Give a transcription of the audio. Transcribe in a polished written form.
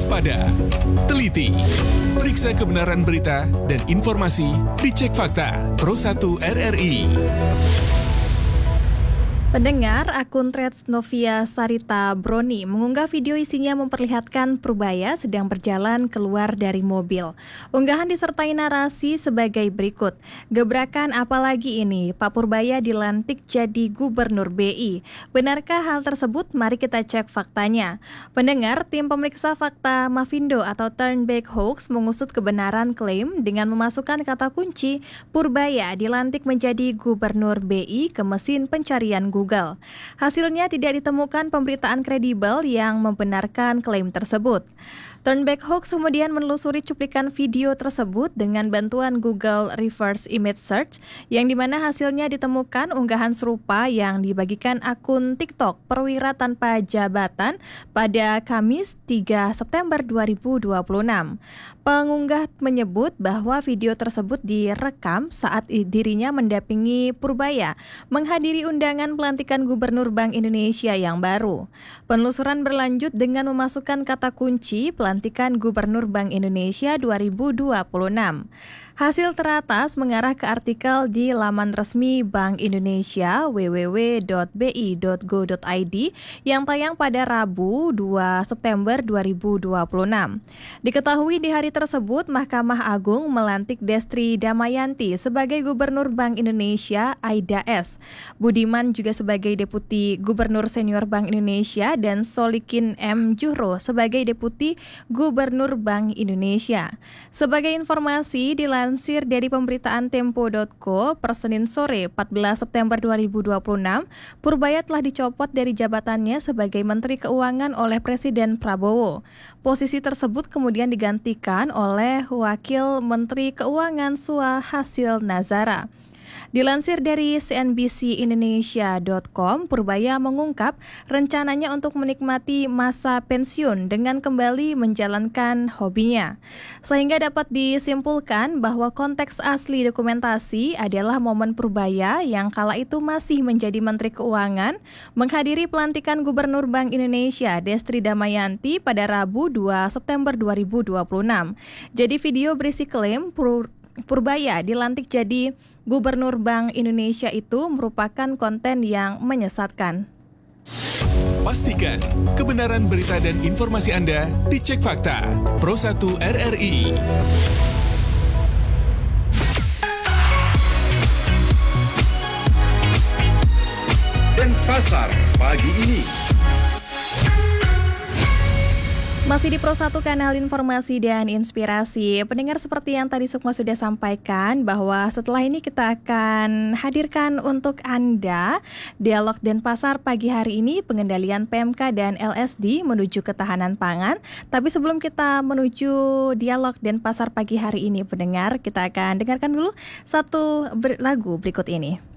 waspada, teliti, periksa kebenaran berita dan informasi, dicek fakta. Pro 1 RRI. Pendengar, akun Threads Novia Sarita Broni mengunggah video isinya memperlihatkan Purbaya sedang berjalan keluar dari mobil. Unggahan disertai narasi sebagai berikut. Gebrakan apalagi ini? Pak Purbaya dilantik jadi Gubernur BI. Benarkah hal tersebut? Mari kita cek faktanya. Pendengar, tim pemeriksa fakta Mavindo atau Turnback Hoax mengusut kebenaran klaim dengan memasukkan kata kunci Purbaya dilantik menjadi Gubernur BI ke mesin pencarian Google. Hasilnya tidak ditemukan pemberitaan kredibel yang membenarkan klaim tersebut. Turnback Hoax kemudian menelusuri cuplikan video tersebut dengan bantuan Google Reverse Image Search, yang dimana hasilnya ditemukan unggahan serupa yang dibagikan akun TikTok Perwira Tanpa Jabatan pada Kamis 3 September 2026. Pengunggah menyebut bahwa video tersebut direkam saat dirinya mendampingi Purbaya menghadiri undangan pelantikan Gubernur Bank Indonesia yang baru. Penelusuran berlanjut dengan memasukkan kata kunci pelantikan Gubernur Bank Indonesia 2026. Hasil teratas mengarah ke artikel di laman resmi Bank Indonesia www.bi.go.id yang tayang pada Rabu 2 September 2026. Diketahui di hari tersebut Mahkamah Agung melantik Destri Damayanti sebagai Gubernur Bank Indonesia Aida S. Budiman juga sebagai Deputi Gubernur Senior Bank Indonesia dan Solikin M. Juhro sebagai Deputi Gubernur Bank Indonesia. Sebagai informasi, dilansir dari pemberitaan Tempo.co per Senin sore 14 September 2026, Purbaya telah dicopot dari jabatannya sebagai Menteri Keuangan oleh Presiden Prabowo. Posisi tersebut kemudian digantikan oleh Wakil Menteri Keuangan Suhasil Nazara. Dilansir dari cnbcindonesia.com, Purbaya mengungkap rencananya untuk menikmati masa pensiun dengan kembali menjalankan hobinya. Sehingga dapat disimpulkan bahwa konteks asli dokumentasi adalah momen Purbaya yang kala itu masih menjadi Menteri Keuangan menghadiri pelantikan Gubernur Bank Indonesia Destri Damayanti pada Rabu 2 September 2026. Jadi video berisi klaim Purbaya dilantik jadi Gubernur Bank Indonesia itu merupakan konten yang menyesatkan. Pastikan kebenaran berita dan informasi Anda dicek fakta. Pro 1 RRI. Denpasar pagi ini. Masih di Pro 1 Kanal Informasi dan Inspirasi. Pendengar, seperti yang tadi Sukma sudah sampaikan bahwa setelah ini kita akan hadirkan untuk Anda Dialog Denpasar pagi hari ini, pengendalian PMK dan LSD menuju ketahanan pangan. Tapi sebelum kita menuju Dialog Denpasar pagi hari ini, pendengar, kita akan dengarkan dulu satu lagu berikut ini.